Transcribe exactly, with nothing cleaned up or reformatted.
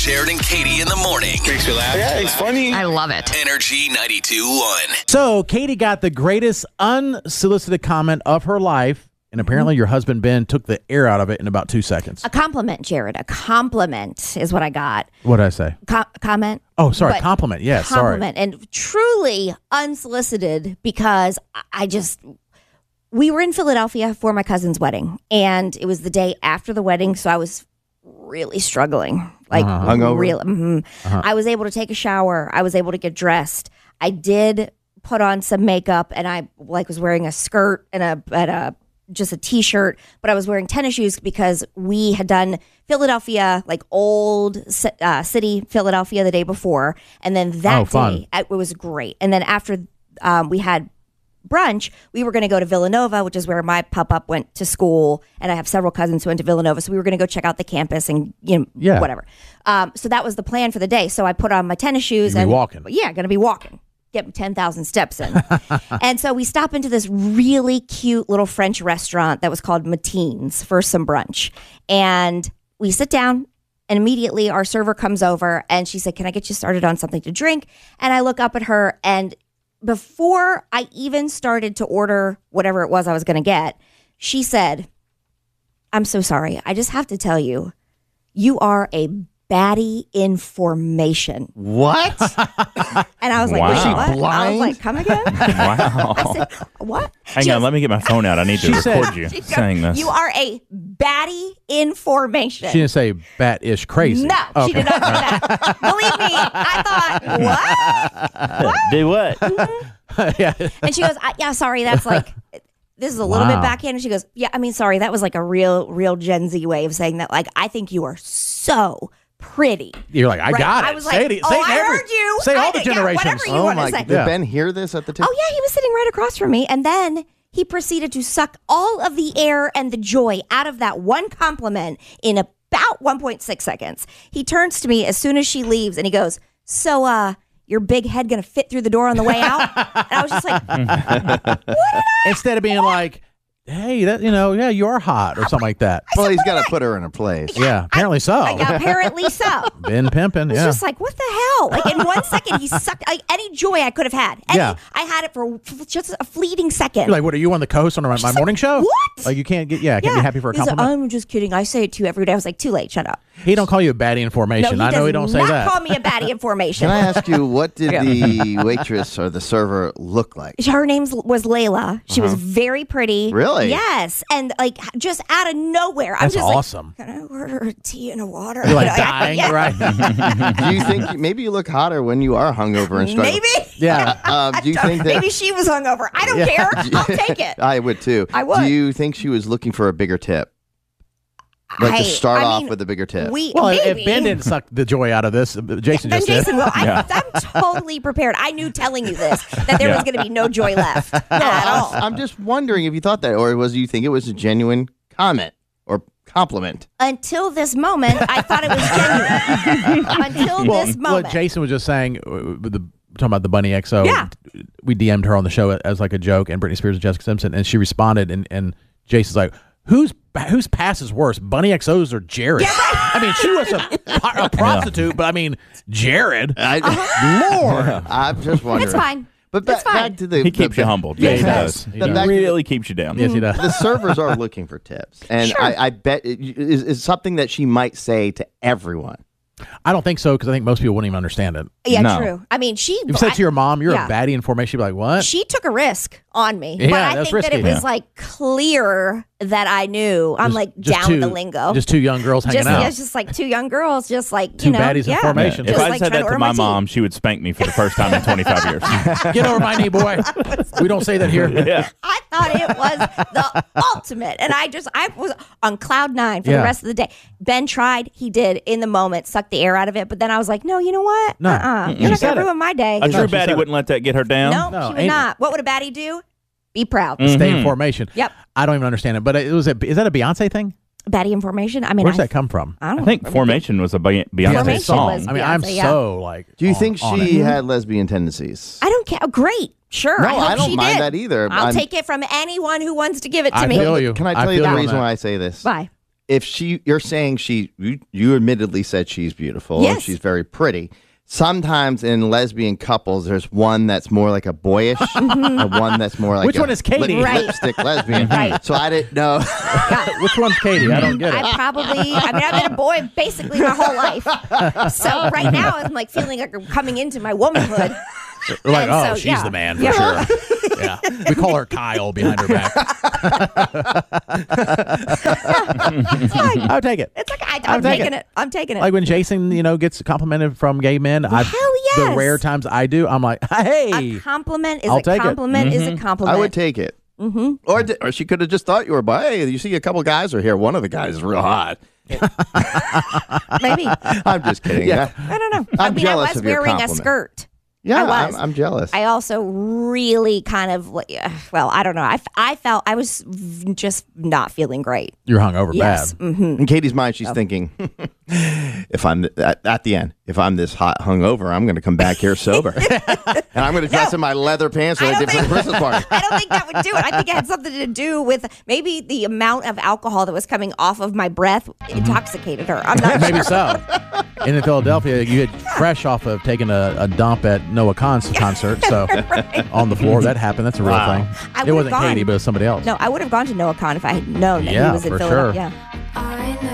Jared and Katie in the morning. Makes you laugh. Yeah, it's funny. I love it. Energy ninety-two point one. So Katie got the greatest unsolicited comment of her life, and apparently your husband Ben took the air out of it in about two seconds. A compliment, Jared. A compliment is what I got. What did I say? Co- comment? Oh, sorry, But compliment. Yes, compliment. And truly unsolicited because I- I just... We were in Philadelphia for my cousin's wedding, and it was the day after the wedding, so I was really struggling. Like, Uh-huh. Hungover? real, mhm. Uh-huh. I was able to take a shower. I was able to get dressed. I did put on some makeup, and I like was wearing a skirt and a, and a just a t-shirt, but I was wearing tennis shoes because we had done Philadelphia, like old uh, city Philadelphia the day before, and then that Oh, fun. day it was great. And then after um, we had brunch, we were going to go to Villanova, which is where my pop-up went to school, and I have several cousins who went to Villanova, so we were going to go check out the campus and, you know, Yeah. whatever. Um, so that was the plan for the day. So I put on my tennis shoes. You'd be and walking. Yeah, going to be walking. Get ten thousand steps in. And so we stop into this really cute little French restaurant that was called Matines for some brunch. And we sit down, and immediately our server comes over, and she said, "Can I get you started on something to drink?" And I look up at her, and before I even started to order whatever it was I was going to get, she said, "I'm so sorry. I just have to tell you, you are a baddie in formation." What? And I was like, Wow. "Wait, Was she what?" I blind? was like, "Come again?" Wow. I said, "What?" Hang She on, goes, let me get my phone out. I need to She said- record you she goes, saying this. "You are a baddie in formation." She didn't say bat-ish crazy. No, Okay. she did not say that. Believe me, I thought, what? Do what? yeah. And she goes, I, yeah, sorry, that's like, this is a little Wow. bit backhand. And she goes, yeah, I mean, sorry, that was like a real, real Gen Z way of saying that. Like, I think you are so pretty. You're like, I Right? got it. I was say like, it. oh, Say it I every- heard you. Say I all the did- yeah, generations. whatever you Oh want my! to say. Did Yeah. Ben hear this at the table? Oh, yeah, he was sitting right across from me. And then he proceeded to suck all of the air and the joy out of that one compliment in about one point six seconds. He turns to me as soon as she leaves and he goes, so, uh, your big head gonna fit through the door on the way out? And I was just like, what did I? Instead of being like, hey, that you know, yeah, you are hot or something like that. Well, he's got to put her in her place. Yeah, apparently so. Yeah, apparently so. Ben pimping. It's Yeah. just like, what the hell? Like in one second, he sucked like, any joy I could have had. Any, Yeah. I had it for f- just a fleeting second. You're like, what are you on the coast on my, my morning show? what? Like you can't get yeah, can't be happy for a He's like, compliment. I'm just kidding. I say it to you every day. I was like, too late. Shut up. He don't call you a baddie in No, formation. he I know does he don't say not that. call me a baddie in formation. Can I ask you, what did Yeah. the waitress or the server look like? Her name was Layla. She was very pretty. Really? Yes. And like just out of nowhere. I'm That's just awesome. like, can I order a tea and a water? You're like You know, I- dying, yeah. right? Do you think maybe you look hotter when you are hungover and struggling? Maybe. Yeah. Uh, do you think that? Maybe she was hungover. I don't care. I'll take it. I would too. I would. Do you think she was looking for a bigger tip? Like I- to start I off mean, with a bigger tip. We, Well, maybe. if Ben didn't suck the joy out of this, Jason Then just Jason did. will. I, Yeah. I'm totally prepared. I knew telling you this that there Yeah. was going to be no joy left at I all. was- I'm just wondering if you thought that, or was you think it was a genuine comment or compliment? Until this moment, I thought it was genuine. Until Well, this what moment. Jason was just saying, uh, with the talking about the Bunny X O. Yeah. We D M'd her on the show as like a joke, and Britney Spears and Jessica Simpson, and she responded, and, and Jason's like, "Who's whose pass is worse, Bunny X O's or Jared?" I mean, she was a, a prostitute, but I mean, Jared, I, Lord. I'm just wondering. It's fine. But It's back, fine. back to the. He keeps the, you humbled. Yeah, Yeah, he he does. does. He He does. really keeps you down. Yes, he does. The servers are looking for tips, and Sure. I, I bet it is, is something that she might say to everyone. I don't think so because I think most people wouldn't even understand it. Yeah, No. true. I mean, she. If you said I- to your mom, "You're yeah. a baddie in formation," she'd be like, "What?" She took a risk on me, Yeah, but I that's think that it risky. was Yeah. like clear that I knew. I'm Just- like just down two, with the lingo. Just two young girls hanging just, out. yeah, it's just like two young girls, just like Two you know, baddies in yeah. formation. If Just I like said trying that order to my tea. mom, she would spank me for the first time in twenty-five years. Get over my knee, boy. We don't say that here. Yeah. I thought it was the ultimate, and I just I was on cloud nine for Yeah. the rest of the day. Ben tried, he did in the moment, sucked the air out of it, but then I was like, no, you know what? No. uh-uh. Mm-mm. You're She not said gonna it. ruin my day. A No, true she said baddie it. wouldn't let that get her down. No, No, she would ain't- not. What would a baddie do? Be proud. Stay in Mhm. formation. Yep. I don't even understand it, but it was a. Is that a Beyonce thing? Baddie information. I mean, Where's I, that come from? I don't I think Formation was a Be- Beyonce Formation song. was- I mean, I'm Beyonce, yeah. so like. Do you on- think on she it. had lesbian tendencies? I don't care. Oh, great. Sure. No, I, hope I don't she mind did. that either. I'll I'm- take it from anyone who wants to give it to I me. feel you. Can I I tell you feel the you on reason that. why I say this? Bye. if she, you're saying she, you, you admittedly said she's beautiful and Yes. she's very pretty. Sometimes in lesbian couples, there's one that's more like a boyish and one that's more like Which a one is Katie? lip- Right. lipstick lesbian. Right. So I didn't know. Which one's Katie? I don't get it. I probably, I mean, I've been a boy basically my whole life. So right now, I'm like feeling like I'm coming into my womanhood. We're like, And oh, so, she's yeah. the man for Yeah. sure. Yeah, we call her Kyle behind her back. I'll take it. It's like I, I'll I'm take taking it. it. I'm taking it. Like when Jason, you know, gets complimented from gay men. I, hell The yes. rare times I do, I'm like, hey. a compliment is I'll a take it. compliment is a compliment. I would take it. Mm-hmm. Or, di- or she could have just thought you were bi. Hey, you see a couple guys are here. One of the guys is real hot. Maybe. I'm just kidding. Yeah. Yeah, I don't know. I'm I mean, jealous I was of your wearing a compliment. skirt. yeah I was. I'm, I'm jealous. I also really kind of, like, uh, well, I don't know. I, f- I felt I was v- just not feeling great. You're hungover Yes. bad. Mm. In Katie's mind, she's thinking, if I'm th- at, at the end, if I'm this hot hungover, I'm going to come back here sober, and I'm going to dress No. in my leather pants for I a don't different think- Christmas party. I don't think that would do it. I think it had something to do with maybe the amount of alcohol that was coming off of my breath intoxicated her. I'm not Maybe sure. so. And in Philadelphia, you had fresh off of taking a, a dump at Noah Khan's concert, so on the floor. That happened. That's a real Wow. thing. I It would've wasn't gone. Katie, but it was somebody else. No, I would have gone to Noah Khan if I had known that Yeah, he was in for Philadelphia. sure. Yeah.